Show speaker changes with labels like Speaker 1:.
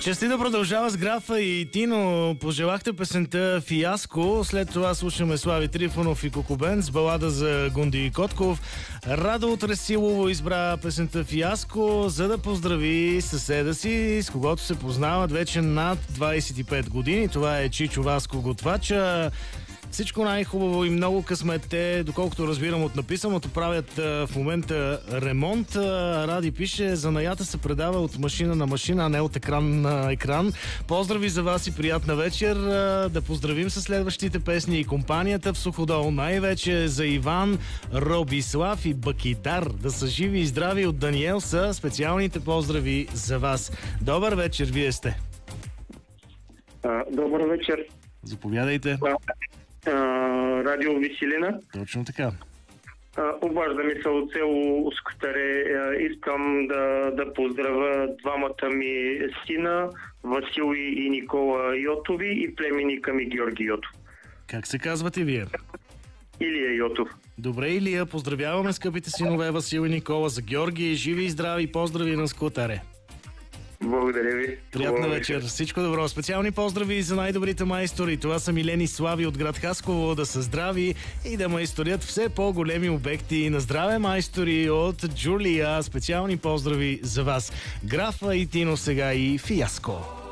Speaker 1: Чести да продължава с Графа и Тино. Пожелахте песента "Фиаско". След това слушаме Слави Трифонов и Кокобен с балада за Гунди и Котков. Радо от Ресилово избра песента "Фиаско", за да поздрави съседа си, с когото се познават вече над 25 години. Това е Чичо Васко Готвача. Всичко най-хубаво и много късмет. Те, доколкото разбирам от написаното, правят в момента ремонт. Ради пише: занаята се предава от машина на машина, а не от екран на екран. Поздрави за вас и приятна вечер. Да поздравим със следващите песни и компанията в Суходол. Най-вече за Иван, Робислав и Бакидар. Да са живи и здрави от Даниел са специалните поздрави за вас. Добър вечер, вие сте.
Speaker 2: Добър вечер.
Speaker 1: Заповядайте.
Speaker 2: Радио Веселина.
Speaker 1: Точно така.
Speaker 2: Обаждаме се от село Скотаре. Искам да поздравя двамата ми сина, Васил и Никола Йотови, и племенника ми Георги Йотов.
Speaker 1: Как се казвате вие?
Speaker 2: Илия Йотов.
Speaker 1: Добре, Илия, поздравяваме скъпите синове Васил и Никола за Георги. Живи и здрави, поздрави на Скотаре.
Speaker 2: Благодаря ви.
Speaker 1: Приятна вечер. Всичко добро. Специални поздрави за най-добрите майстори. Това са Милен и Слави от град Хасково. Да са здрави и да майсторят все по-големи обекти. На здраве, майстори от Джулия. Специални поздрави за вас. Графа и Тино сега и "Фиаско".